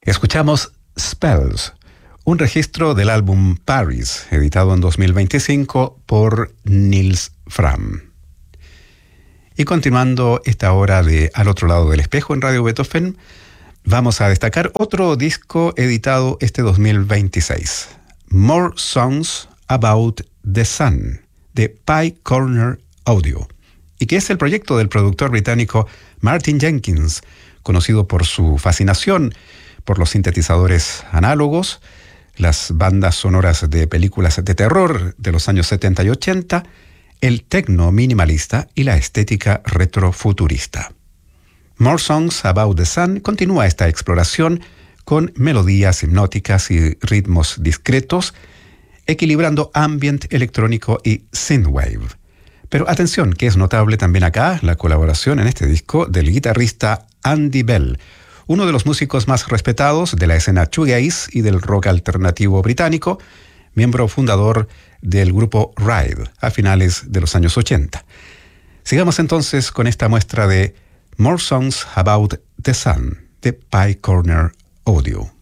Escuchamos Spells, un registro del álbum Paris, editado en 2025 por Nils Fram. Y continuando esta hora de Al otro lado del espejo en Radio Beethoven, vamos a destacar otro disco editado este 2026, More Songs About the Sun, de Pye Corner Audio, y que es el proyecto del productor británico Martin Jenkins, conocido por su fascinación por los sintetizadores análogos, las bandas sonoras de películas de terror de los años 70 y 80, el techno minimalista y la estética retrofuturista. More Songs About the Sun continúa esta exploración con melodías hipnóticas y ritmos discretos, equilibrando ambient electrónico y synthwave. Pero atención, que es notable también acá la colaboración en este disco del guitarrista Andy Bell, uno de los músicos más respetados de la escena shoegaze y del rock alternativo británico, miembro fundador del grupo Ride a finales de los años 80. Sigamos entonces con esta muestra de More Songs About the Sun de Pye Corner Audio.